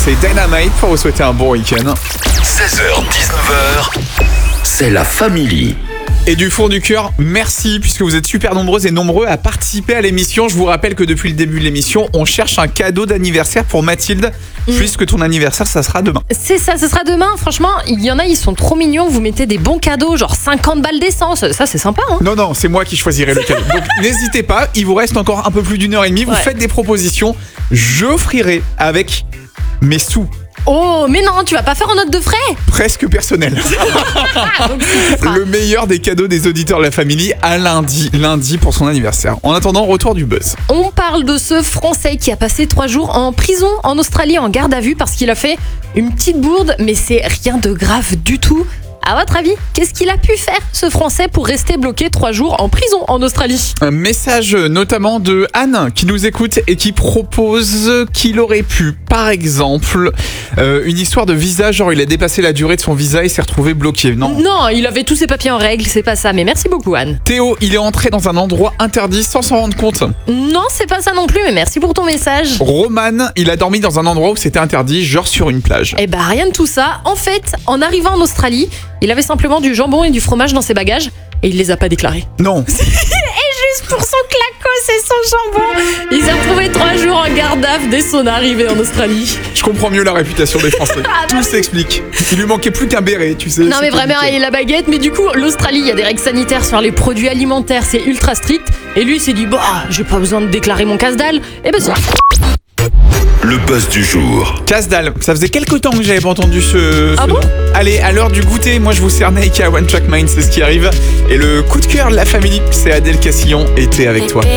c'est Dynamite pour vous souhaiter un bon week-end. 16h-19h, c'est la Family. Et du fond du cœur, merci puisque vous êtes super nombreuses et nombreux à participer à l'émission. Je vous rappelle que depuis le début de l'émission, on cherche un cadeau d'anniversaire pour Mathilde, puisque ton anniversaire, ça sera demain. C'est ça, ce sera demain. Franchement, il y en a, ils sont trop mignons. Vous mettez des bons cadeaux, genre 50 balles d'essence. Ça, c'est sympa, hein. Non, c'est moi qui choisirai le cadeau. Donc n'hésitez pas, il vous reste encore un peu plus d'une heure et demie. Vous faites des propositions. J'offrirai avec mes sous. Oh, mais non, tu vas pas faire en note de frais. Presque personnel. Le meilleur des cadeaux des auditeurs de la Family à lundi pour son anniversaire. En attendant, retour du buzz. On parle de ce Français qui a passé 3 jours en prison en Australie en garde à vue parce qu'il a fait une petite bourde, mais c'est rien de grave du tout. À votre avis, qu'est-ce qu'il a pu faire, ce Français, pour rester bloqué 3 jours en prison en Australie ? Un message notamment de Anne qui nous écoute et qui propose qu'il aurait pu, par exemple, une histoire de visa, genre il a dépassé la durée de son visa et s'est retrouvé bloqué. Non, il avait tous ses papiers en règle, c'est pas ça, mais merci beaucoup Anne. Théo, il est entré dans un endroit interdit sans s'en rendre compte. Non, c'est pas ça non plus, mais merci pour ton message. Roman, il a dormi dans un endroit où c'était interdit, genre sur une plage. Eh bah rien de tout ça. En fait, en arrivant en Australie, il avait simplement du jambon et du fromage dans ses bagages et il les a pas déclarés. Non. Et juste pour son clacos et son jambon, il s'est retrouvé 3 jours en garde à vue dès son arrivée en Australie. Je comprends mieux la réputation des Français. Tout s'explique. Il lui manquait plus qu'un béret, tu sais. Non mais vraiment, il a la baguette, mais du coup, l'Australie, il y a des règles sanitaires sur les produits alimentaires, c'est ultra strict. Et lui, il s'est dit, j'ai pas besoin de déclarer mon casse-dalle. Et ben si. Le buzz du jour. Casse-dalle, ça faisait quelques temps que j'avais pas entendu ce Ah bon ? Allez, à l'heure du goûter, moi je vous sers Nike à One Track Mind, c'est ce qui arrive. Et le coup de cœur de la Family, c'est Adèle Castillon, été avec toi.